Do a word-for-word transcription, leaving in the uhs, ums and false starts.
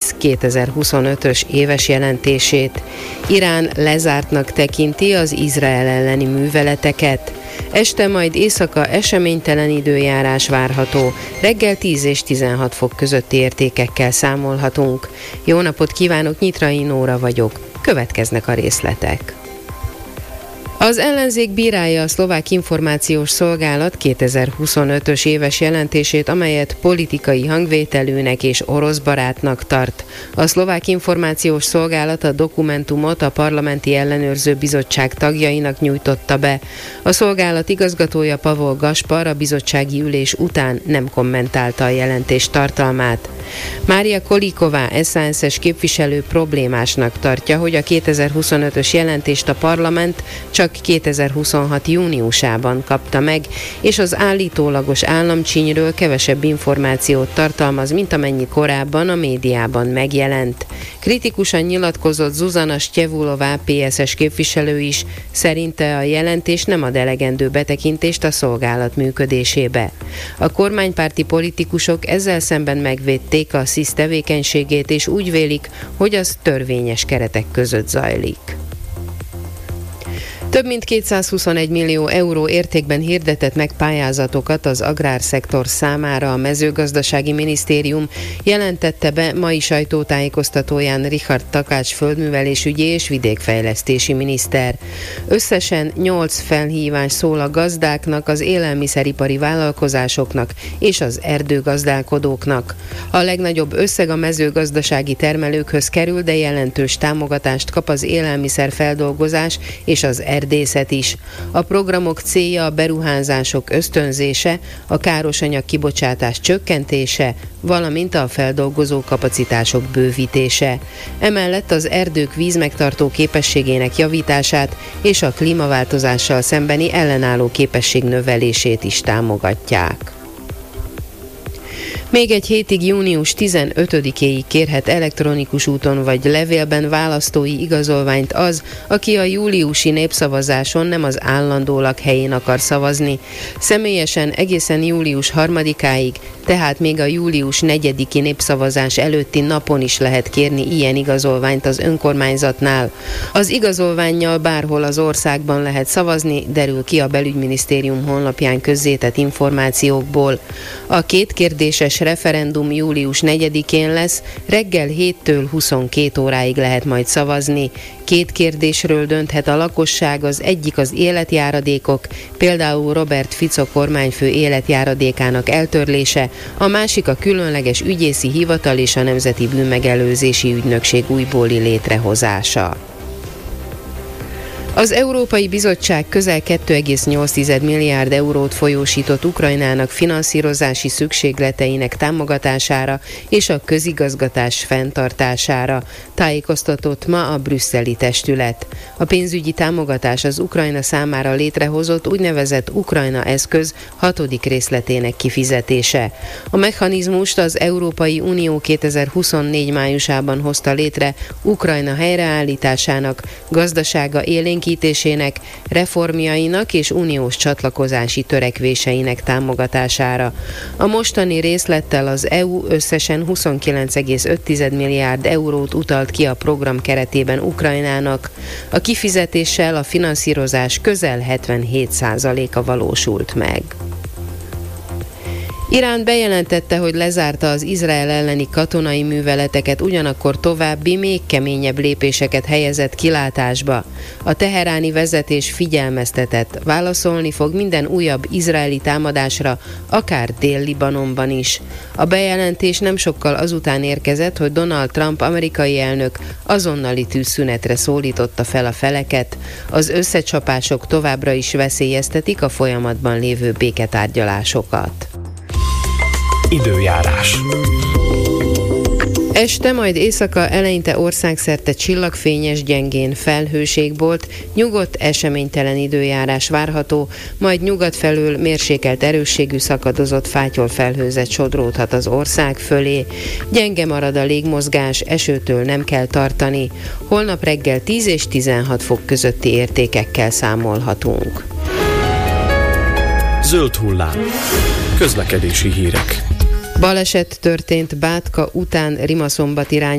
ENSZ kétezer-huszonötös éves jelentését. Irán lezártnak tekinti az Izrael elleni műveleteket. Este majd éjszaka eseménytelen időjárás várható, reggel tíz és tizenhat fok közötti értékekkel számolhatunk. Jó napot kívánok, Nyitrai Nóra vagyok, következnek a részletek. Az ellenzék bírálja a Szlovák Információs Szolgálat kétezer-huszonötös éves jelentését, amelyet politikai hangvételűnek és oroszbarátnak tart. A Szlovák Információs Szolgálat a dokumentumot a Parlamenti Ellenőrző Bizottság tagjainak nyújtotta be. A szolgálat igazgatója Pavol Gaspar a bizottsági ülés után nem kommentálta a jelentés tartalmát. Mária Kolíková es zé es-es képviselő problémásnak tartja, hogy a kétezer-huszonötös jelentést a parlament csak kétezer-huszonhat júniusában kapta meg, és az állítólagos államcsínyről kevesebb információt tartalmaz, mint amennyi korábban a médiában megjelent. Kritikusan nyilatkozott Zuzana Stjevulová pé es es képviselő is, szerinte a jelentés nem ad elegendő betekintést a szolgálat működésébe. A kormánypárti politikusok ezzel szemben megvédték a SZISZ tevékenységét, és úgy vélik, hogy az törvényes keretek között zajlik. Több mint kétszázhuszonegy millió euró értékben hirdetett meg pályázatokat az agrárszektor számára a mezőgazdasági minisztérium, jelentette be mai sajtótájékoztatóján Richard Takács földművelésügyi és vidékfejlesztési miniszter. Összesen nyolc felhívás szól a gazdáknak, az élelmiszeripari vállalkozásoknak és az erdőgazdálkodóknak. A legnagyobb összeg a mezőgazdasági termelőkhöz kerül, de jelentős támogatást kap az élelmiszerfeldolgozás és az erdészet is. A programok célja a beruházások ösztönzése, a károsanyag kibocsátás csökkentése, valamint a feldolgozó kapacitások bővítése. Emellett az erdők vízmegtartó képességének javítását és a klímaváltozással szembeni ellenálló képesség növelését is támogatják. Még egy hétig június tizenötödikéig kérhet elektronikus úton vagy levélben választói igazolványt az, aki a júliusi népszavazáson nem az állandó lakhelyén akar szavazni. Személyesen egészen július harmadikáig, tehát még a július negyediki népszavazás előtti napon is lehet kérni ilyen igazolványt az önkormányzatnál. Az igazolvánnyal bárhol az országban lehet szavazni, derül ki a belügyminisztérium honlapján közzétett információkból. A két kérdéses referendum július negyedikén lesz, reggel héttől huszonkét óráig lehet majd szavazni. Két kérdésről dönthet a lakosság, az egyik az életjáradékok, például Robert Fico kormányfő életjáradékának eltörlése, a másik a különleges ügyészi hivatal és a Nemzeti Bűnmegelőzési Ügynökség újbóli létrehozása. Az Európai Bizottság közel két egész nyolc milliárd eurót folyósított Ukrajnának finanszírozási szükségleteinek támogatására és a közigazgatás fenntartására, tájékoztatott ma a brüsszeli testület. A pénzügyi támogatás az Ukrajna számára létrehozott úgynevezett Ukrajna eszköz hatodik részletének kifizetése. A mechanizmust az Európai Unió kétezer-huszonnégy májusában hozta létre Ukrajna helyreállításának, gazdasága élénkítésének, reformjainak és uniós csatlakozási törekvéseinek támogatására. A mostani részlettel az é u összesen huszonkilenc egész öt milliárd eurót utalt ki a program keretében Ukrajnának. A kifizetéssel a finanszírozás közel hetvenhét százaléka valósult meg. Irán bejelentette, hogy lezárta az Izrael elleni katonai műveleteket, ugyanakkor további, még keményebb lépéseket helyezett kilátásba. A teheráni vezetés figyelmeztetett, válaszolni fog minden újabb izraeli támadásra, akár Dél-Libanonban is. A bejelentés nem sokkal azután érkezett, hogy Donald Trump amerikai elnök azonnali tűzszünetre szólította fel a feleket. Az összecsapások továbbra is veszélyeztetik a folyamatban lévő béketárgyalásokat. Időjárás. Este, majd éjszaka eleinte országszerte csillagfényes, gyengén felhőségbolt, nyugodt, eseménytelen időjárás várható, majd nyugat felől mérsékelt erősségű szakadozott fátyolfelhőzet sodródhat az ország fölé. Gyenge marad a légmozgás, esőtől nem kell tartani. Holnap reggel tíz és tizenhat fok közötti értékekkel számolhatunk. Zöld hullám. Közlekedési hírek. Baleset történt Bátka után Rimaszombat irány